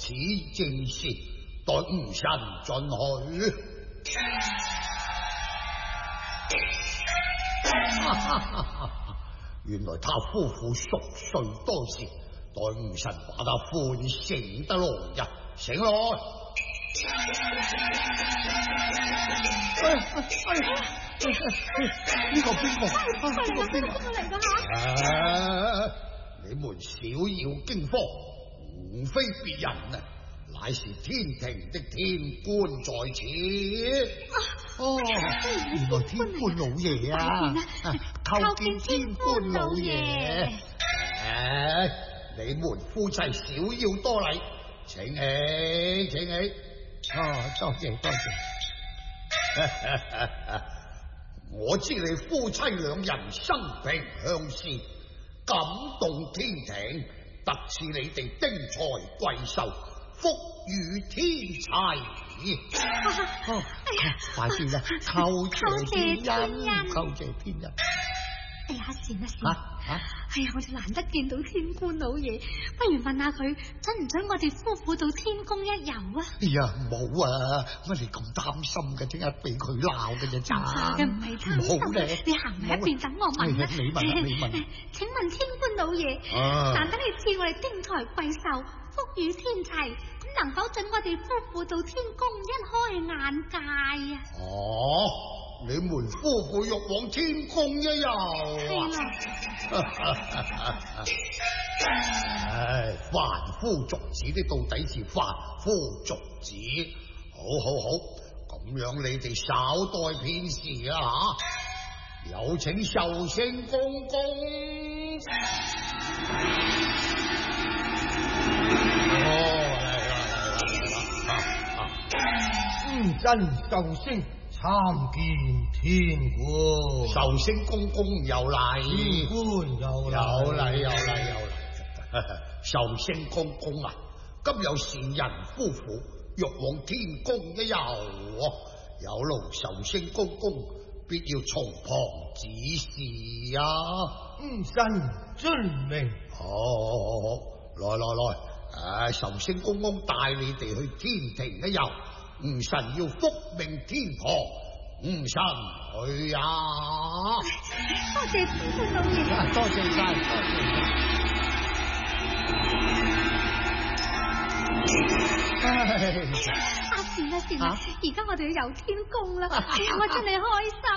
此正是待吾臣進去。原來他夫婦熟睡多時，待吾臣把他喚醒得來呀！醒來！呢個邊個？ 嚟噶吓！ 你們小要驚慌，無非別人啊，乃是天庭的天官在此。原來天官老爺啊！叩見天官老爺。你們夫妻小要多禮，請起，請起。多謝多謝。我知你夫妻兩人生平相思，感動天庭，特賜你哋丁財貴壽，福與天齊。快啲啦！叩謝天恩，叩謝天恩。 哎呀，善啊！哎呀，我哋難得見到天官老爺，不如問下佢准唔准我哋夫婦到天宮一遊啊？ 哎呀，冇啊！乜你咁擔心嘅？即刻俾佢鬧嘅啫，咋？ 唔係擔心，你行埋一邊等我問啦。 你問。 請問天官老爺，難得你賜我哋丁財貴壽，福與天齊，咁能否准我哋夫婦到天宮一開眼界啊？ 你們夫婦欲往天宮一遊啊！凡夫俗子的到底是凡夫俗子。好，咁樣你哋稍待片時啊吓，有請壽星公公。 真壽星參見天官。 壽星公公有禮。 天官有禮。 壽星公公啊，今有善人夫婦欲往天宮一遊，有勞壽星公公必要從旁指示啊。 臣遵命。 好，來，壽星公公帶你哋去天庭一遊，吾臣要復命天堂，吾臣去啊！ 多謝天官老爺， 多謝晒。 善啊！而家我哋要遊天宮啦，我真係開心。